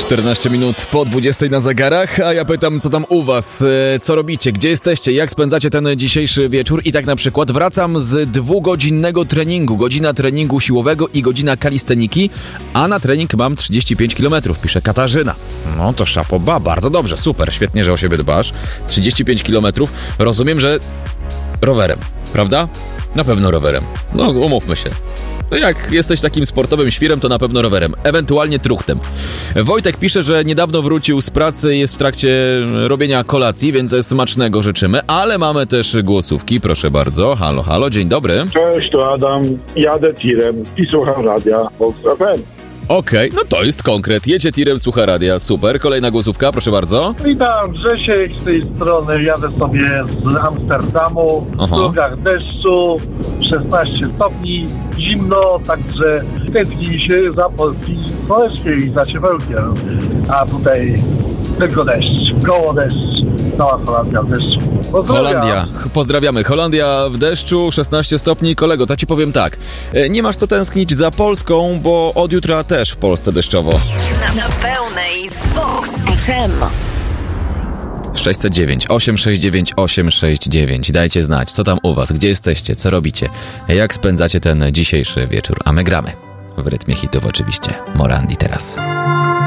14 minut po 20 na zegarach, a ja pytam, co tam u was, co robicie, gdzie jesteście, jak spędzacie ten dzisiejszy wieczór i tak na przykład wracam z 2-godzinnego treningu, godzina treningu siłowego i godzina kalisteniki, a na trening mam 35 km, pisze Katarzyna. No to szapoba, bardzo dobrze, super, świetnie, że o siebie dbasz. 35 km, rozumiem, że rowerem, prawda? Na pewno rowerem, no umówmy się. No jak jesteś takim sportowym świrem, to na pewno rowerem, ewentualnie truchtem. Wojtek pisze, że niedawno wrócił z pracy, jest w trakcie robienia kolacji, więc smacznego życzymy, ale mamy też głosówki, proszę bardzo. Halo, halo, dzień dobry. Cześć, to Adam, jadę tirem i słucham radia Vox FM. Okej, no to jest konkret, jedzie tirem, słucha radia, super. Kolejna głosówka, proszę bardzo. Witam, Grzesiek z tej strony, jadę sobie z Amsterdamu, w drogach deszczu, 16 stopni, zimno, także tęskni mi się za polskim słoneczkiem i za ciepełkiem, a tutaj tylko deszcz, goło deszcz, cała Holandia w deszczu. Holandia, pozdrawiamy. Holandia w deszczu, 16 stopni. Kolego, to ci powiem tak, nie masz co tęsknić za Polską, bo od jutra też w Polsce deszczowo. Na pełnej z Vox FM. 609 869 869. Dajcie znać, co tam u was, gdzie jesteście, co robicie, jak spędzacie ten dzisiejszy wieczór, a my gramy w rytmie hitów oczywiście. Morandi teraz.